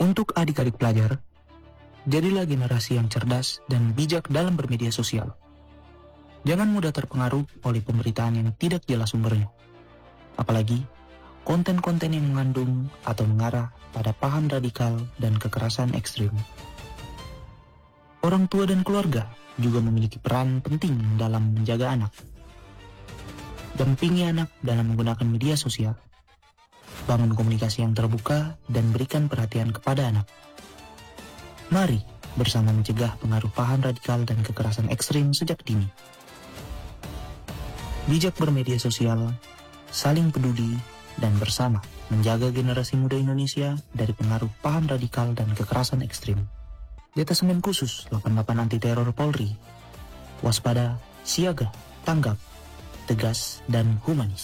Untuk adik-adik pelajar, jadilah generasi yang cerdas dan bijak dalam bermedia sosial. Jangan mudah terpengaruh oleh pemberitaan yang tidak jelas sumbernya. Apalagi, konten-konten yang mengandung atau mengarah pada paham radikal dan kekerasan ekstrim. Orang tua dan keluarga juga memiliki peran penting dalam menjaga anak. Dampingi anak dalam menggunakan media sosial. Bangun komunikasi yang terbuka dan berikan perhatian kepada anak. Mari bersama mencegah pengaruh paham radikal dan kekerasan ekstrim sejak dini. Bijak bermedia sosial, saling peduli, dan bersama menjaga generasi muda Indonesia dari pengaruh paham radikal dan kekerasan ekstrim. Detasemen Khusus 88 Anti Teror Polri. Waspada, siaga, tanggap, tegas, dan humanis.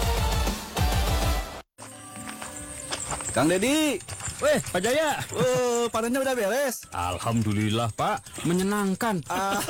Kang Dedi. Weh, Pak Jaya. Panennya udah beres. Alhamdulillah, Pak. Menyenangkan.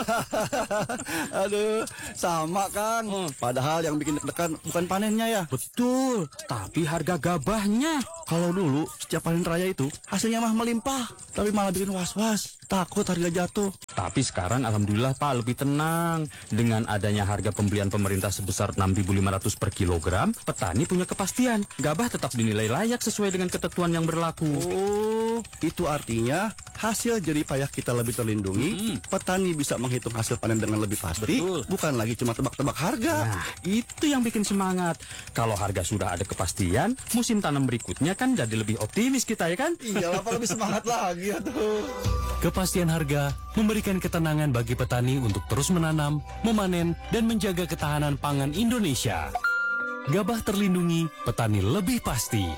Aduh, sama Kang. Padahal yang bikin deg-degan bukan panennya ya. Betul, tapi harga gabahnya. Kalau dulu setiap panen raya itu hasilnya mah melimpah, tapi malah bikin was-was. Takut harga jatuh. Tapi sekarang alhamdulillah Pak lebih tenang. Dengan adanya harga pembelian pemerintah sebesar 6.500 per kilogram, petani punya kepastian. Gabah tetap dinilai layak sesuai dengan ketentuan yang berlaku. Oh, itu artinya hasil jerih payah kita lebih terlindungi. Petani bisa menghitung hasil panen dengan lebih pasti. Betul. Bukan lagi cuma tebak-tebak harga. Nah, itu yang bikin semangat. Kalau harga sudah ada kepastian, musim tanam berikutnya kan jadi lebih optimis kita ya kan? Iyalah, apa lebih semangat lagi ya tuh. Kepastian harga memberikan ketenangan bagi petani untuk terus menanam, memanen, dan menjaga ketahanan pangan Indonesia. Gabah terlindungi, petani lebih pasti.